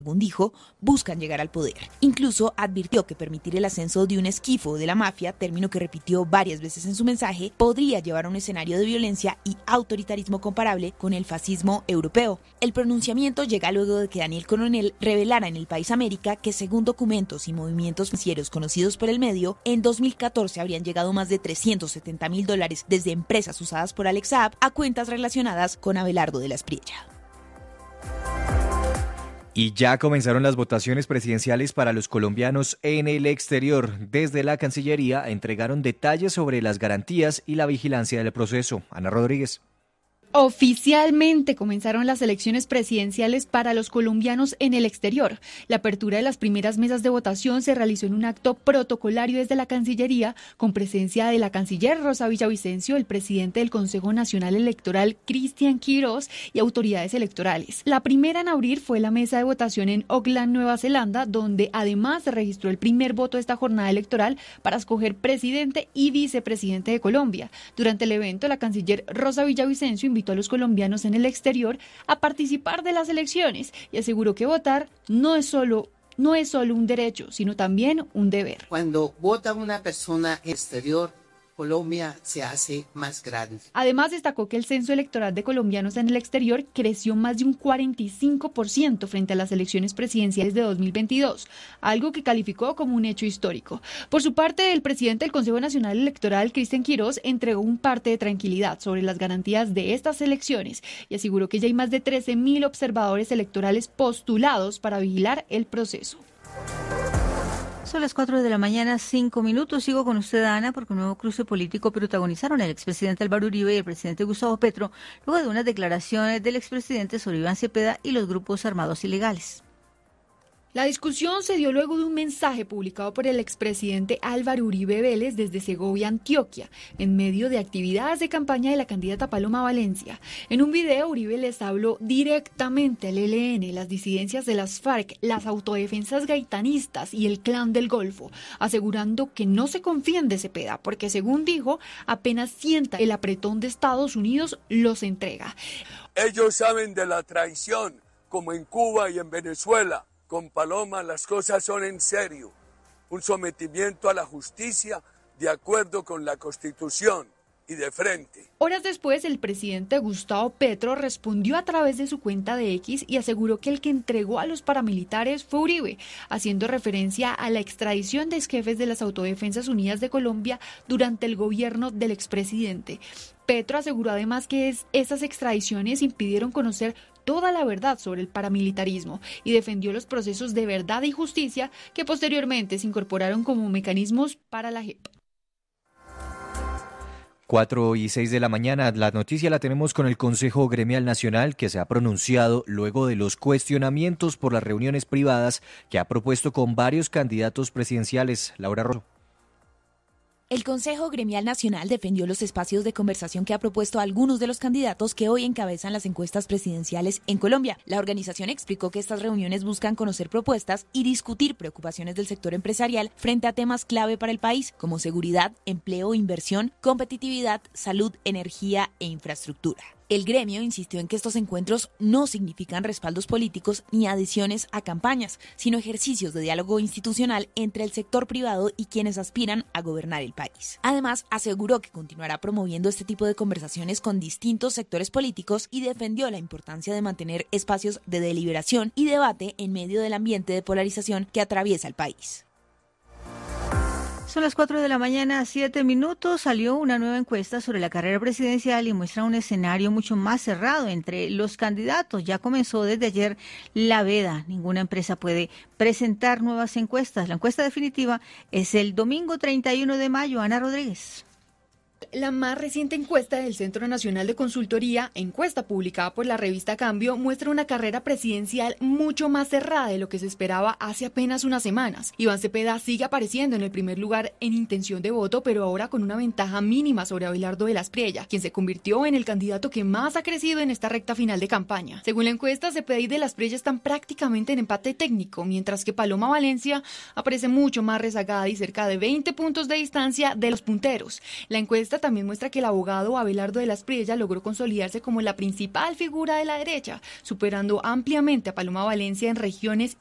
Según dijo, buscan llegar al poder. Incluso advirtió que permitir el ascenso de un esquifo de la mafia, término que repitió varias veces en su mensaje, podría llevar a un escenario de violencia y autoritarismo comparable con el fascismo europeo. El pronunciamiento llega luego de que Daniel Coronel revelara en El País América que, según documentos y movimientos financieros conocidos por el medio, en 2014 habrían llegado más de $370,000 desde empresas usadas por Alex Saab a cuentas relacionadas con Abelardo de la Espriella. Y ya comenzaron las votaciones presidenciales para los colombianos en el exterior. Desde la Cancillería entregaron detalles sobre las garantías y la vigilancia del proceso. Ana Rodríguez. Oficialmente comenzaron las elecciones presidenciales para los colombianos en el exterior. La apertura de las primeras mesas de votación se realizó en un acto protocolario desde la Cancillería, con presencia de la canciller Rosa Villavicencio, el presidente del Consejo Nacional Electoral Cristian Quirós y autoridades electorales. La primera en abrir fue la mesa de votación en Auckland, Nueva Zelanda, donde además se registró el primer voto de esta jornada electoral para escoger presidente y vicepresidente de Colombia. Durante el evento, la canciller Rosa Villavicencio invitó a los colombianos en el exterior a participar de las elecciones y aseguró que votar no es solo un derecho, sino también un deber. Cuando vota una persona exterior, Colombia se hace más grande. Además, destacó que el censo electoral de colombianos en el exterior creció más de un 45% frente a las elecciones presidenciales de 2022, algo que calificó como un hecho histórico. Por su parte, el presidente del Consejo Nacional Electoral, Cristian Quirós, entregó un parte de tranquilidad sobre las garantías de estas elecciones y aseguró que ya hay más de 13,000 observadores electorales postulados para vigilar el proceso. Son las 4 de la mañana, 5 minutos. Sigo con usted, Ana, porque un nuevo cruce político protagonizaron el expresidente Álvaro Uribe y el presidente Gustavo Petro, luego de unas declaraciones del expresidente sobre Iván Cepeda y los grupos armados ilegales. La discusión se dio luego de un mensaje publicado por el expresidente Álvaro Uribe Vélez desde Segovia, Antioquia, en medio de actividades de campaña de la candidata Paloma Valencia. En un video, Uribe les habló directamente al ELN, las disidencias de las FARC, las autodefensas gaitanistas y el Clan del Golfo, asegurando que no se confían de Cepeda, porque según dijo, apenas sienta el apretón de Estados Unidos, los entrega. Ellos saben de la traición, como en Cuba y en Venezuela. Con Paloma las cosas son en serio, un sometimiento a la justicia de acuerdo con la Constitución y de frente. Horas después, el presidente Gustavo Petro respondió a través de su cuenta de X y aseguró que el que entregó a los paramilitares fue Uribe, haciendo referencia a la extradición de exjefes de las Autodefensas Unidas de Colombia durante el gobierno del expresidente. Petro aseguró además que esas extradiciones impidieron conocer toda la verdad sobre el paramilitarismo y defendió los procesos de verdad y justicia que posteriormente se incorporaron como mecanismos para la JEP. 4:06 de la mañana, la noticia la tenemos con el Consejo Gremial Nacional, que se ha pronunciado luego de los cuestionamientos por las reuniones privadas que ha propuesto con varios candidatos presidenciales. Laura Rosso. El Consejo Gremial Nacional defendió los espacios de conversación que ha propuesto a algunos de los candidatos que hoy encabezan las encuestas presidenciales en Colombia. La organización explicó que estas reuniones buscan conocer propuestas y discutir preocupaciones del sector empresarial frente a temas clave para el país, como seguridad, empleo, inversión, competitividad, salud, energía e infraestructura. El gremio insistió en que estos encuentros no significan respaldos políticos ni adhesiones a campañas, sino ejercicios de diálogo institucional entre el sector privado y quienes aspiran a gobernar el país. Además, aseguró que continuará promoviendo este tipo de conversaciones con distintos sectores políticos y defendió la importancia de mantener espacios de deliberación y debate en medio del ambiente de polarización que atraviesa el país. Son las 4 de la mañana, 7 minutos. Salió una nueva encuesta sobre la carrera presidencial y muestra un escenario mucho más cerrado entre los candidatos. Ya comenzó desde ayer la veda. Ninguna empresa puede presentar nuevas encuestas. La encuesta definitiva es el domingo 31 de mayo. Ana Rodríguez. La más reciente encuesta del Centro Nacional de Consultoría, encuesta publicada por la revista Cambio, muestra una carrera presidencial mucho más cerrada de lo que se esperaba hace apenas unas semanas. Iván Cepeda sigue apareciendo en el primer lugar en intención de voto, pero ahora con una ventaja mínima sobre Abelardo de la Espriella, quien se convirtió en el candidato que más ha crecido en esta recta final de campaña. Según la encuesta, Cepeda y de la Espriella están prácticamente en empate técnico, mientras que Paloma Valencia aparece mucho más rezagada y cerca de 20 puntos de distancia de los punteros. La encuesta encuesta también muestra que el abogado Abelardo de las Priella logró consolidarse como la principal figura de la derecha, superando ampliamente a Paloma Valencia en regiones